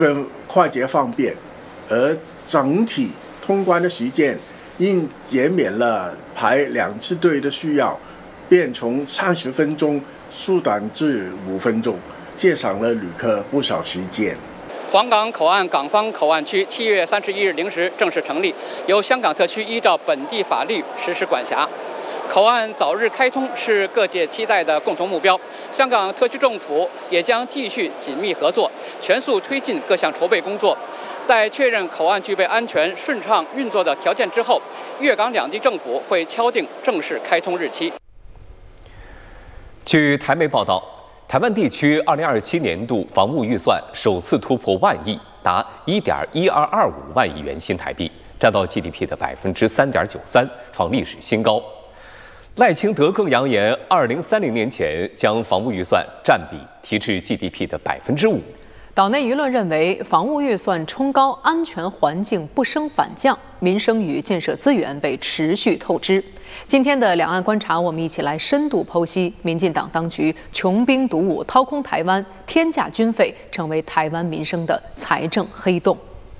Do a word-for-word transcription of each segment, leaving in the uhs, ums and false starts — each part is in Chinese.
更快捷方便，而整体通关的时间因减免了排两次队的需要，便从三十分钟缩短至五分钟，节省了旅客不少时间。 黄港口岸港方口岸区七月三十一日零时正式成立，由香港特区依照本地法律实施管辖。口岸早日开通是各界期待的共同目标。香港特区政府也将继续紧密合作，全速推进各项筹备工作。在确认口岸具备安全顺畅运作的条件之后，粤港两地政府会敲定正式开通日期。 据台媒报道，台湾地区二零二七年度防务预算首次突破万亿，达一点一二二五万亿元新台币，占到 G D P 的百分之三点九三，创历史新高。赖清德更扬言，二零三零年前将防务预算占比提至 G D P 的百分之五。 岛内舆论认为，防务预算冲高，安全环境不升反降，民生与建设资源被持续透支。今天的两岸观察，我们一起来深度剖析民进党当局穷兵黩武、掏空台湾、天价军费，成为台湾民生的财政黑洞。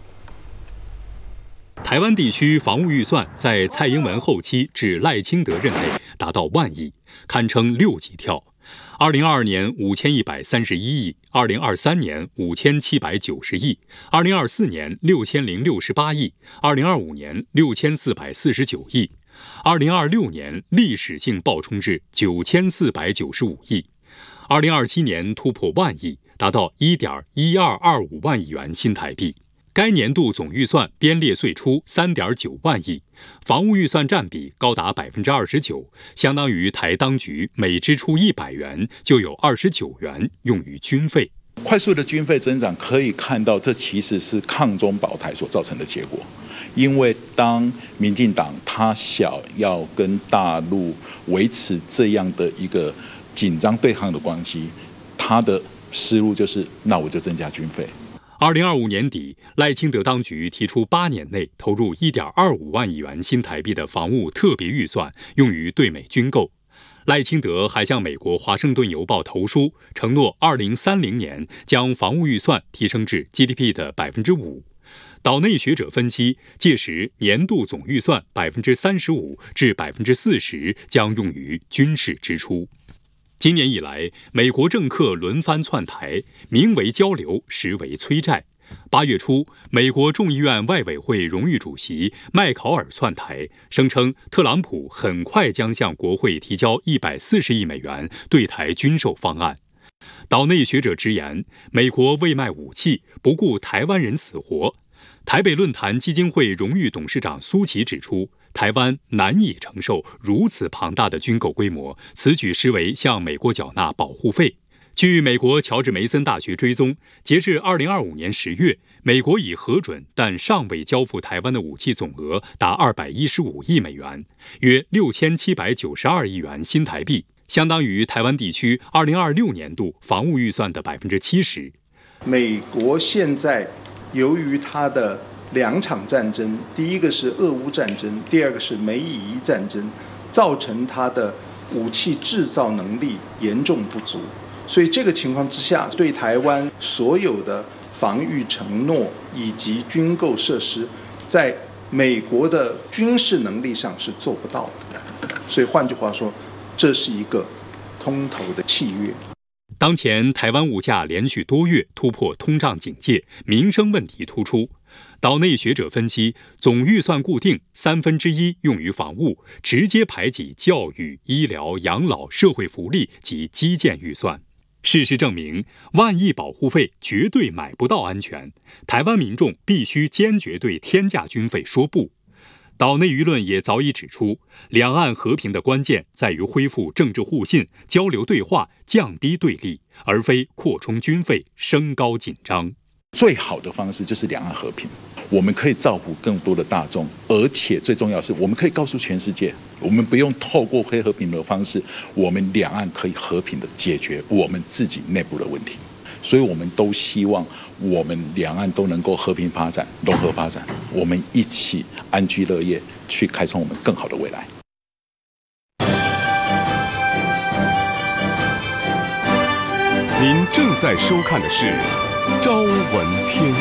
台湾地区防务预算在蔡英文后期至赖清德任内达到万亿，堪称六级跳。二零二二年五千一百三十一亿，二零二三年五千七百九十亿，二零二四年六千零六十八亿，二零二五年六千四百四十九亿，二零二六年历史性暴冲至九千四百九十五亿，二零二七年突破万亿，达到一点一二二五万亿元新台币。该年度总预算编列岁出 三点九万亿，防务预算占比高达 百分之二十九， 相当于台当局每支出一百元就有二十九元用于军费。 快速的军费增长可以看到，这其实是抗中保台所造成的结果。因为当民进党他想要跟大陆维持这样的一个紧张对抗的关系，他的思路就是那我就增加军费。 二零二五年底，赖清德当局提出八年内投入 一点二五万亿元新台币的防务特别预算，用于对美军购。赖清德还向美国《华盛顿邮报》投书，承诺二零三零年将防务预算提升至 G D P 的百分之五。岛内学者分析，届时年度总预算百分之三十五至百分之四十将用于军事支出。今年以来，美国政客轮番窜台，名为交流，实为催债。八月初，美国众议院外委会荣誉主席麦考尔窜台，声称特朗普很快将向国会提交一百四十亿美元对台军售方案。岛内学者直言，美国为卖武器，不顾台湾人死活。台北论坛基金会荣誉董事长苏琪指出，台湾难以承受如此庞大的军购规模，此举实为向美国缴纳保护费。据美国乔治梅森大学追踪，截至二零二五年十月，美国已核准但尚未交付台湾的武器总额达二百一十五亿美元，约六千七百九十二亿元新台币，相当于台湾地区二零二六年度防务预算的百分之七十。 美国现在由于它的两场战争，第一个是俄乌战争，第二个是美以伊战争，造成它的武器制造能力严重不足。所以这个情况之下，对台湾所有的防御承诺以及军购设施，在美国的军事能力上是做不到的。所以换句话说，这是一个通投的契约。 当前台湾物价连续多月突破通胀警戒，民生问题突出。岛内学者分析，总预算固定三分之一用于防务，直接排挤教育、医疗、养老、社会福利及基建预算。事实证明，万亿保护费绝对买不到安全，台湾民众必须坚决对天价军费说不。岛内舆论也早已指出，两岸和平的关键在于恢复政治互信、交流对话、降低对立，而非扩充军费、升高紧张。 最好的方式就是两岸和平，我们可以照顾更多的大众，而且最重要的是，我们可以告诉全世界，我们不用透过非和平的方式，我们两岸可以和平的解决我们自己内部的问题。所以我们都希望我们两岸都能够和平发展、融合发展，我们一起安居乐业，去开创我们更好的未来。 您正在收看的是朝闻天